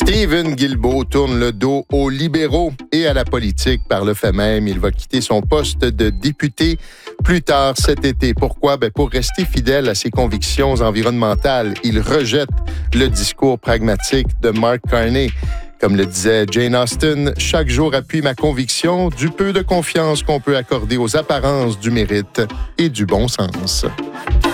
Stephen Guilbeault tourne le dos aux libéraux et à la politique. Par le fait même, il va quitter son poste de député plus tard cet été. Pourquoi? Pour rester fidèle à ses convictions environnementales. Il rejette le discours pragmatique de Mark Carney. Comme le disait Jane Austen, « Chaque jour appuie ma conviction du peu de confiance qu'on peut accorder aux apparences du mérite et du bon sens. »